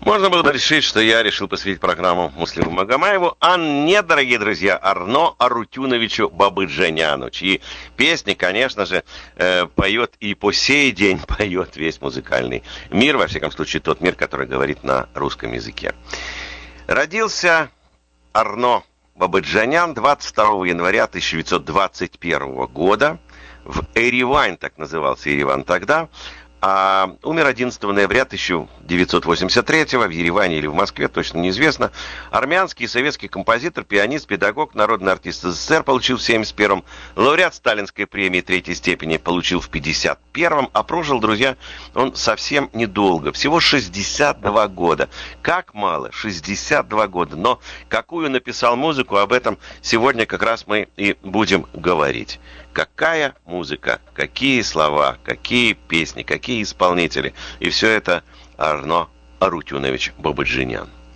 Можно было решить, что я решил посвятить программу Муслиму Магомаеву, а не, дорогие друзья, Арно Арутюновичу Бабыджаняну, чьи песни, конечно же, поет и по сей день поет весь музыкальный мир, во всяком случае тот мир, который говорит на русском языке. Родился Арно Бабыджанян 22 января 1921 года в Еревань, так назывался Ереван тогда, а умер 11 ноября 1983 в Ереване или в Москве, точно неизвестно. Армянский и советский композитор, пианист, педагог, народный артист СССР, получил в 1971-м. Лауреат Сталинской премии третьей степени получил в 1951-м. А прожил, друзья, он совсем недолго, всего 62 года. Как мало, 62 года. Но какую написал музыку, об этом сегодня как раз мы и будем говорить. Какая музыка, какие слова, какие песни, какие исполнители. И все это Арно Арутюнович Бабыджанян.